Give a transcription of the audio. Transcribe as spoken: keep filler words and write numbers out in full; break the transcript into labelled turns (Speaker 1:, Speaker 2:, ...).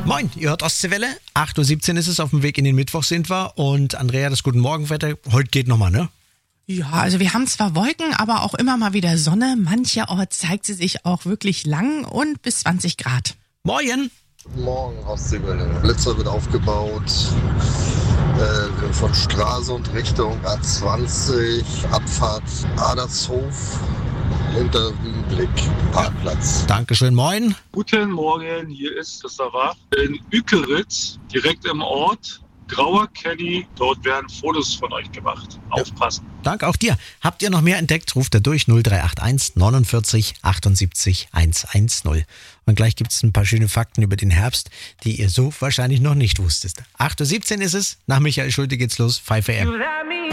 Speaker 1: Moin, ihr hört Ostseewelle. acht Uhr siebzehn ist es, auf dem Weg in den Mittwoch sind wir. Und Andrea, das Guten Morgenwetter, heute geht nochmal, ne?
Speaker 2: Ja, also wir haben zwar Wolken, aber auch immer mal wieder Sonne. Mancherorts zeigt sie sich auch wirklich lang und bis zwanzig Grad.
Speaker 1: Moin.
Speaker 3: Guten Morgen, Ostseewelle. Blitzer wird aufgebaut äh, von Stralsund Richtung A zwanzig, Abfahrt Adershof, hinter Blick, Parkplatz.
Speaker 1: Dankeschön, moin.
Speaker 4: Guten Morgen, hier ist Christopher in Ükeritz, direkt im Ort. Grauer Caddy, dort werden Fotos von euch gemacht. Aufpassen.
Speaker 1: Danke auch dir. Habt ihr noch mehr entdeckt? Ruft er durch null drei acht eins neunundvierzig achtundsiebzig hundertzehn. Und gleich gibt es ein paar schöne Fakten über den Herbst, die ihr so wahrscheinlich noch nicht wusstet. acht Uhr siebzehn ist es. Nach Michael Schulte geht's los. five a m